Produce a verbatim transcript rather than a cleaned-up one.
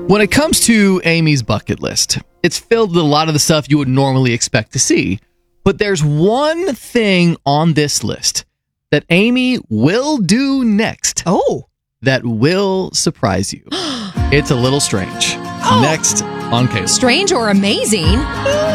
When it comes to Amy's bucket list, it's filled with a lot of the stuff you would normally expect to see. But there's one thing on this list that Amy will do next. Oh. That will surprise you. It's a little strange. Oh. Next on Kayla. Strange or amazing?